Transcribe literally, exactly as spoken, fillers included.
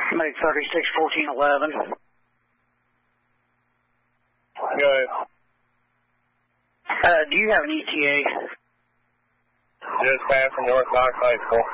Make thirty-six fourteen eleven. Go ahead. Uh, do you have an E T A? Just passing North Knox High School.